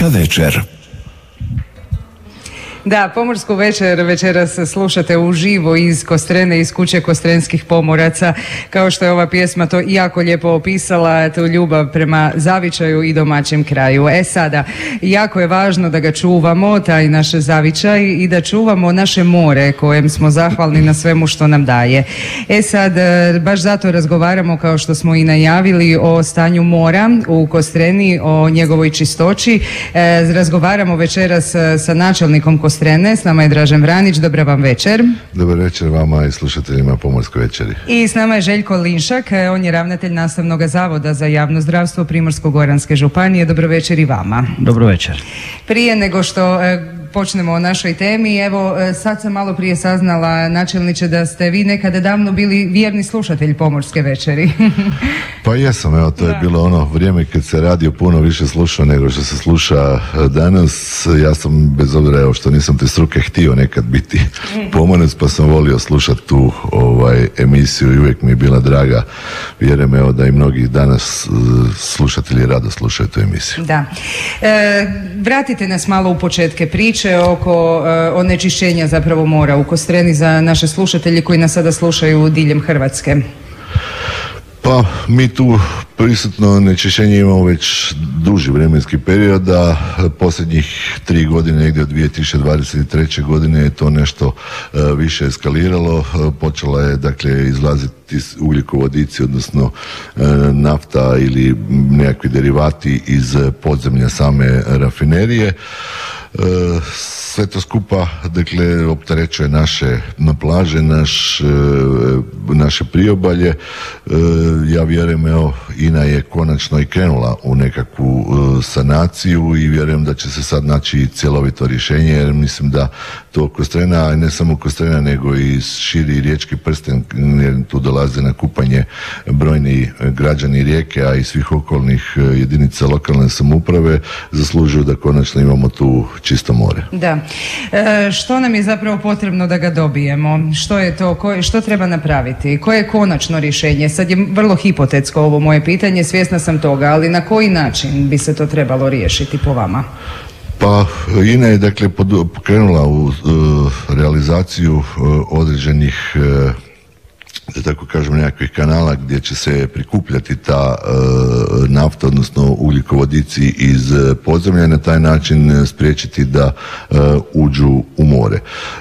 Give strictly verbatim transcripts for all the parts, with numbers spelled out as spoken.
Pomorska večer. Da, Pomorsku večer večeras slušate uživo iz Kostrene, iz kuće kostrenskih pomoraca, kao što je ova pjesma to jako lijepo opisala, tu ljubav prema zavičaju i domaćem kraju. E sada, jako je važno da ga čuvamo, taj naš zavičaj, i da čuvamo naše more kojem smo zahvalni na svemu što nam daje. E sad, baš zato razgovaramo, kao što smo i najavili, o stanju mora u Kostreni, o njegovoj čistoći. E, razgovaramo večeras sa načelnikom Kostrene. S nama je Dražen Vranić, dobra vam večer. Dobar večer vama i slušateljima Pomorske večeri. I s nama je Željko Linšak, on je ravnatelj Nastavnog zavoda za javno zdravstvo Primorsko-goranske županije. Dobro večer i vama. Dobro večer. Prije nego što e, počnemo o našoj temi, evo sad sam malo prije saznala, načelniče, da ste vi nekada davno bili vjerni slušatelj Pomorske večeri. Pa jesam, evo to je bilo ono vrijeme kad se radio puno više slušao nego što se sluša danas. Ja sam, bez obzira evo što nisam te struke, htio nekad biti pomorac, pa sam volio slušati tu ovaj, emisiju i uvijek mi je bila draga. Vjerujem evo da i mnogi danas slušatelji rado slušaju tu emisiju. Da. E, vratite nas malo u početke priče oko e, onečišćenja zapravo mora u Kostreni za naše slušatelje koji nas sada slušaju diljem Hrvatske. Pa mi tu prisutno onečišćenje imamo već duži vremenski period, a posljednjih tri godine, negdje od dvije tisuće dvadeset treće godine je to nešto uh, više eskaliralo. Uh, počela je dakle izlaziti ugljikovodici, odnosno uh, nafta ili nekakvi derivati iz podzemlja same rafinerije. Uh, sve to skupa dakle opterećuje naše na plaže, naš, naše priobalje. Ja vjerujem, evo, INA je konačno i krenula u nekakvu sanaciju i vjerujem da će se sad naći cjelovito rješenje, jer mislim da to Kostrena, a ne samo Kostrena nego i širi riječki prsten, jer tu dolaze na kupanje brojni građani Rijeke, a i svih okolnih jedinica lokalne samouprave, zaslužuju da konačno imamo tu čisto more. Da. E, što nam je zapravo potrebno da ga dobijemo? Što je to? Ko, što treba napraviti? Koje je konačno rješenje? Sad je vrlo hipotetsko ovo moje pitanje, svjesna sam toga, ali na koji način bi se to trebalo riješiti po vama? Pa INA je dakle pokrenula u uh, realizaciju uh, određenih uh, da tako kažem nekakvih kanala gdje će se prikupljati ta uh, nafta, odnosno ugljikovodici iz uh, podzemlja, na taj način spriječiti da uh, uđu u more.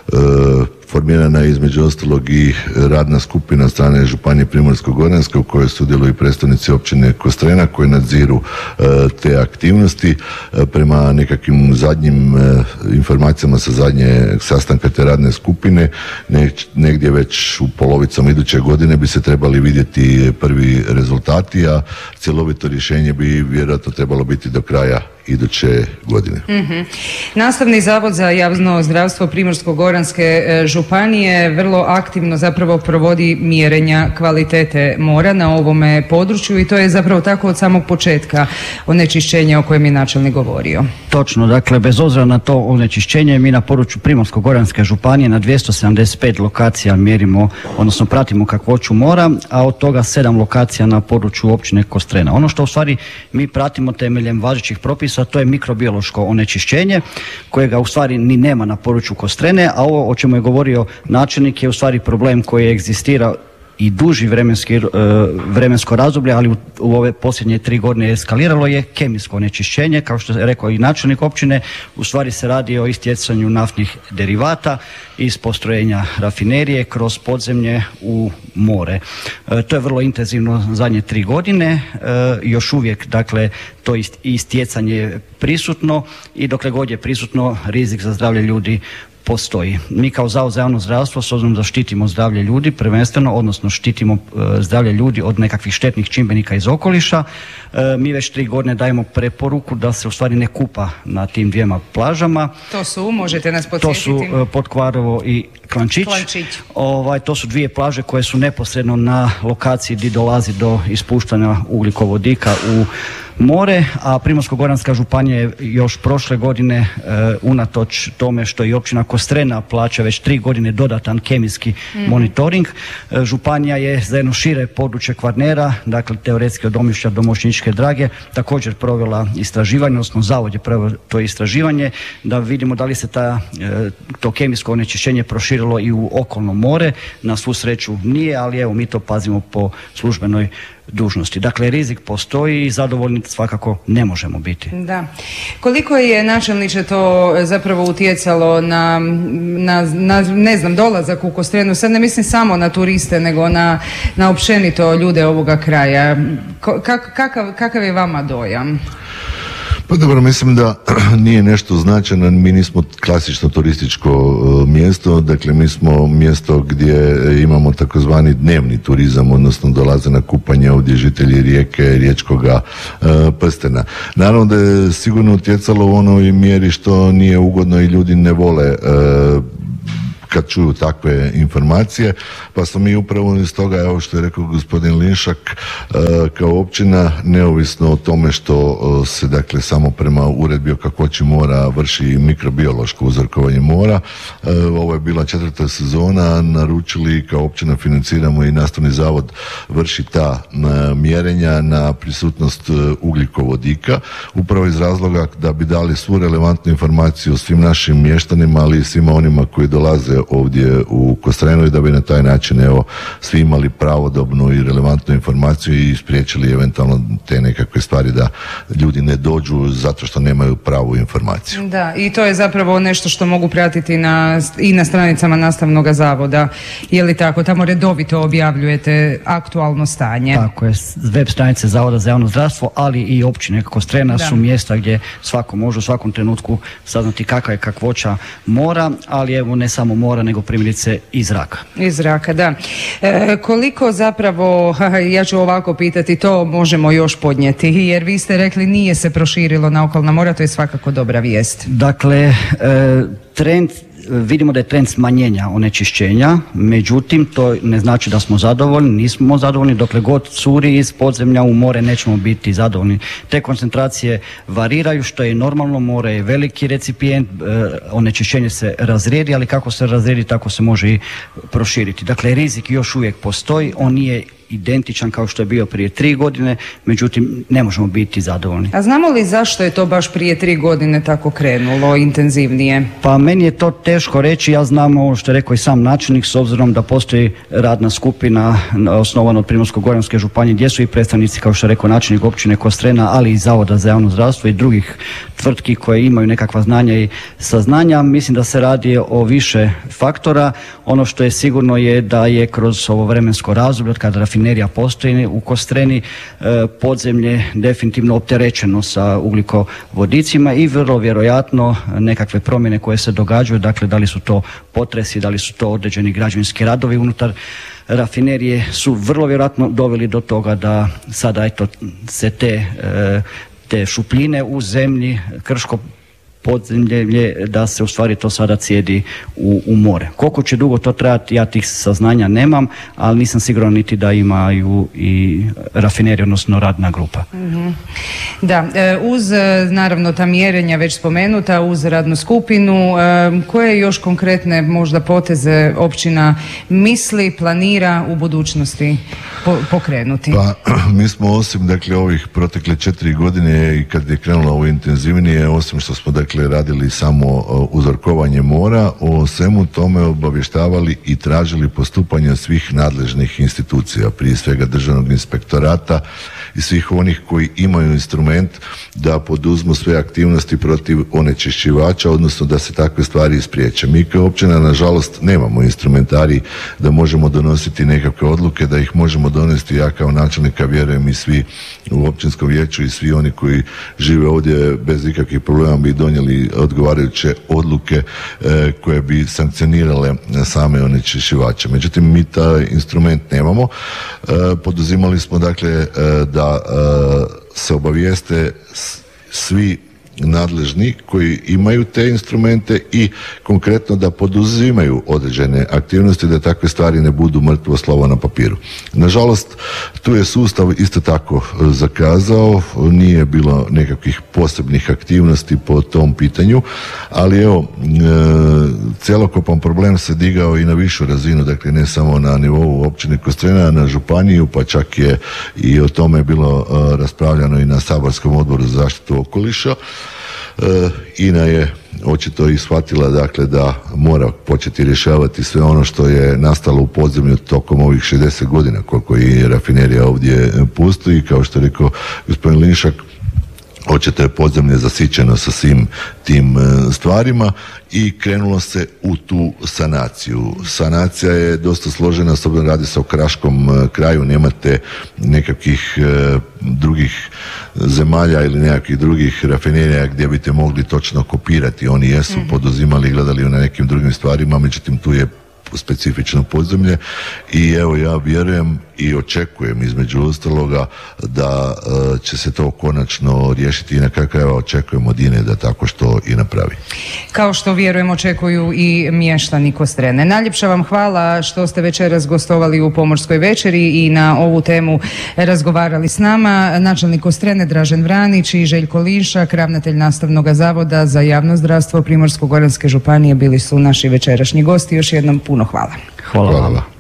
Uh, Formirana je između ostalog i radna skupina od strane Županije Primorsko-goranske u kojoj sudjeluju i predstavnici općine Kostrena koji nadziru uh, te aktivnosti. Uh, prema nekakvim zadnjim uh, informacijama sa zadnje sastanka te radne skupine, ne, negdje već u polovicom iduće godine bi se trebali vidjeti prvi rezultati, a cjelovito rješenje bi vjerojatno trebalo biti do kraja iduće godine. Mm-hmm. Nastavni zavod za javno zdravstvo Primorsko-goranske županije vrlo aktivno zapravo provodi mjerenja kvalitete mora na ovome području i to je zapravo tako od samog početka onečišćenja o kojem je načelnik govorio. Točno, dakle bez obzira na to onečišćenje mi na području Primorsko-goranske županije na dvjesto sedamdeset pet lokacija mjerimo, odnosno pratimo kakvoću mora, a od toga sedam lokacija na području općine Kostrena. Ono što u stvari mi pratimo temeljem važećih propisa, to je mikrobiološko onečišćenje kojega u stvari ni nema na području Kostrene, a ovo o čemu je govorio načelnik je u stvari problem koji egzistira i duži vremenski, vremensko razdoblje, ali u, u ove posljednje tri godine eskaliralo je kemijsko onečišćenje, kao što je rekao i načelnik općine. U stvari se radi o istjecanju naftnih derivata iz postrojenja rafinerije kroz podzemlje u more. E, to je vrlo intenzivno zadnje tri godine, e, još uvijek dakle to ist, istjecanje je prisutno i dokle god je prisutno rizik za zdravlje ljudi postoji. Mi kao Zavod za javno zdravstvo s obzirom da štitimo zdravlje ljudi prvenstveno, odnosno štitimo e, zdravlje ljudi od nekakvih štetnih čimbenika iz okoliša, e, mi već tri godine dajemo preporuku da se u stvari ne kupa na tim dvijema plažama. To su, možete nas podsjetiti? To su e, Potkvarovo i Klančić. Klančić. Ovaj, to su dvije plaže koje su neposredno na lokaciji gdje dolazi do ispuštanja ugljikovodika u more, a Primorsko-goranska županija je još prošle godine e, unatoč tome što i općina Kostrena plaća već tri godine dodatan kemijski mm. monitoring. E, županija je za jedno šire područje Kvarnera, dakle teoretski od Omišlja do Mošćeničke Drage, također provela istraživanje, odnosno zavod je proveo to istraživanje, da vidimo da li se ta, e, to kemijsko onečišćenje proširilo i u okolno more. Na svu sreću nije, ali evo mi to pazimo po službenoj dužnosti. Dakle, rizik postoji i zadovoljni svakako ne možemo biti. Da. Koliko je, načelniče, to zapravo utjecalo na, na, na ne znam, dolazak u Kostrenu? Sad ne mislim samo na turiste, nego na, na općenito ljude ovoga kraja. Kak, kakav, kakav je vama dojam? Pa dobro, mislim da nije nešto značajno, mi nismo klasično turističko mjesto, dakle mi smo mjesto gdje imamo takozvani dnevni turizam, odnosno dolaze na kupanje ovdje žitelji Rijeke, riječkoga e, prstena. Naravno da je sigurno utjecalo u onoj mjeri što nije ugodno i ljudi ne vole e, kad čuju takve informacije, pa smo mi upravo iz toga, evo što je rekao gospodin Linšak, kao općina, neovisno o tome što se dakle samo prema uredbi o kakvoći mora vrši mikrobiološko uzorkovanje mora, ovo je bila četvrta sezona, naručili kao općina, financiramo i nastavni zavod vrši ta mjerenja na prisutnost ugljikovodika, upravo iz razloga da bi dali svu relevantnu informaciju svim našim mještanima, ali i svima onima koji dolaze ovdje u Kostrenu i da bi na taj način evo svi imali pravodobnu i relevantnu informaciju i spriječili eventualno te nekakve stvari da ljudi ne dođu zato što nemaju pravu informaciju. Da, i to je zapravo nešto što mogu pratiti na, i na stranicama nastavnog zavoda. Je li tako? Tamo redovito objavljujete aktualno stanje. Tako je, web stranice Zavoda za javno zdravstvo, ali i općine Kostrena da. su mjesta gdje svako može u svakom trenutku saznati kakva je kakvoća mora, ali evo ne samo mora, nego primjerice i zraka. Iz zraka, da. E, koliko zapravo, ja ću ovako pitati, to možemo još podnijeti, jer vi ste rekli nije se proširilo na okolna mora, to je svakako dobra vijest. Dakle, e, trend vidimo da je trend smanjenja onečišćenja, međutim to ne znači da smo zadovoljni, nismo zadovoljni, dokle god curi iz podzemlja u more nećemo biti zadovoljni. Te koncentracije variraju, što je normalno, more je veliki recipijent, onečišćenje se razrijedi, ali kako se razrijedi tako se može i proširiti. Dakle, rizik još uvijek postoji, on nije identičan kao što je bio prije tri godine, međutim ne možemo biti zadovoljni. A znamo li zašto je to baš prije tri godine tako krenulo intenzivnije? Pa meni je to teško reći, ja znam ovo što je rekao i sam načelnik, s obzirom da postoji radna skupina osnovana od Primorsko-goranske županije gdje su i predstavnici, kao što je rekao načelnik općine Kostrena, ali i Zavoda za javno zdravstvo i drugih tvrtki koje imaju nekakva znanja i saznanja. Mislim da se radi o više faktora. Ono što je sigurno je da je kroz ovo vremensko razdoblje, od kada rafinerija postoji u Kostreni, podzemlje definitivno opterećeno sa ugljikovodicima i vrlo vjerojatno nekakve promjene koje se događaju, dakle da li su to potresi, da li su to određeni građevinski radovi unutar rafinerije, su vrlo vjerojatno doveli do toga da sada eto se te, te šupljine u zemlji, krško podzemlje, da se u stvari to sada cijedi u, u more. Koliko će dugo to trajati, ja tih saznanja nemam, ali nisam siguran niti da imaju i rafinerija, odnosno radna grupa. Mm-hmm. Da, uz naravno ta mjerenja već spomenuta, uz radnu skupinu, koje još konkretne možda poteze općina misli, planira u budućnosti pokrenuti? Pa mi smo osim dakle ovih protekle četiri godine i kad je krenulo ovo intenzivnije, osim što smo dakle radili samo uzorkovanje mora, o svemu tome obavještavali i tražili postupanje svih nadležnih institucija, prije svega Državnog inspektorata i svih onih koji imaju instrument da poduzmu sve aktivnosti protiv onečišćivača, odnosno da se takve stvari ispriječe. Mi kao općina nažalost nemamo instrumentarij da možemo donositi nekakve odluke, da ih možemo donesti. Ja kao načelnika vjerujem i svi u općinskom vijeću i svi oni koji žive ovdje bez ikakvih problema bi donijeli odgovarajuće odluke e, koje bi sankcionirale same onečišćivače. Međutim, mi taj instrument nemamo. E, poduzimali smo dakle e, da e, se obavijeste svi nadležni koji imaju te instrumente i konkretno da poduzimaju određene aktivnosti, da takve stvari ne budu mrtvo slovo na papiru. Nažalost, tu je sustav isto tako zakazao, nije bilo nekakvih posebnih aktivnosti po tom pitanju, ali evo, e, cjelokupan problem se digao i na višu razinu, dakle ne samo na nivou općine Kostrena, na županiju, pa čak je i o tome bilo e, raspravljano i na saborskom odboru za zaštitu okoliša. E, INA je očito i shvatila dakle da mora početi rješavati sve ono što je nastalo u podzemlju tokom ovih šezdeset godina koliko i rafinerija ovdje postoji. Kao što je rekao gospodin Linšak, očito je podzemlje zasićeno sa svim tim stvarima i krenulo se u tu sanaciju. Sanacija je dosta složena, s obzirom radi se o kraškom kraju, nemate nekakvih drugih zemalja ili nekakvih drugih rafinerija gdje biste mogli točno kopirati. Oni jesu mm-hmm. poduzimali i gledali na nekim drugim stvarima, međutim tu je specifično podzemlje i evo ja vjerujem i očekujem između ostaloga da uh, će se to konačno riješiti i na kraju krajeva očekujem od INA-e da tako što i napravi. Kao što vjerujem očekuju i mještani Kostrene. Najljepša vam hvala što ste večeras gostovali u Pomorskoj večeri i na ovu temu razgovarali s nama. Načelnik Kostrene Dražen Vranić i Željko Linšak, ravnatelj Nastavnog zavoda za javno zdravstvo Primorsko-goranske županije bili su naši večerašnji gosti. Još jednom puno hvala. Hvala, hvala. Hvala.